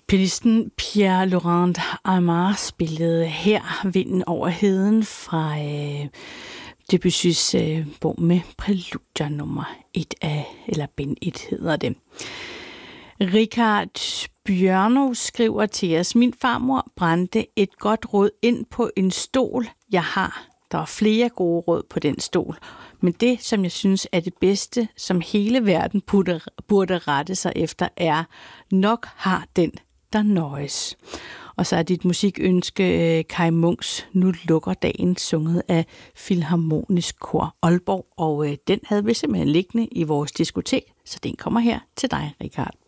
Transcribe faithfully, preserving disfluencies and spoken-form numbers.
Pianisten Pierre-Laurent Aimard spillede her Vinden over heden fra øh, Debussys øh, bog med præludier nummer et af, eller bind et hedder det. Richard Bjørno skriver til os: min farmor brændte et godt råd ind på en stol, jeg har. Der var flere gode råd på den stol. Men det, som jeg synes er det bedste, som hele verden burde, burde rette sig efter, er: nok har den, der nøjes. Og så er dit musikønske Kai Munks Nu lukker dagen, sunget af Filharmonisk Kor Aalborg. Og øh, den havde vi simpelthen liggende i vores diskotek, så den kommer her til dig, Richard.